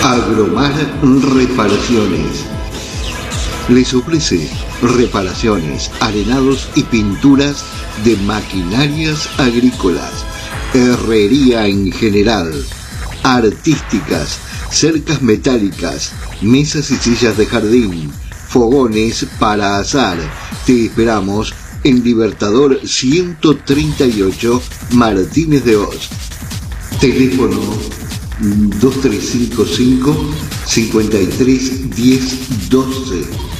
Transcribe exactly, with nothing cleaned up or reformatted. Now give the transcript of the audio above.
Agromar Reparaciones les ofrece reparaciones, arenados y pinturas de maquinarias agrícolas, herrería en general, artísticas, cercas metálicas, mesas y sillas de jardín, fogones para asar. Te esperamos en Libertador ciento treinta y ocho, Martínez de Oz. Teléfono dos tres cinco cinco, cinco tres uno cero, uno cero doce.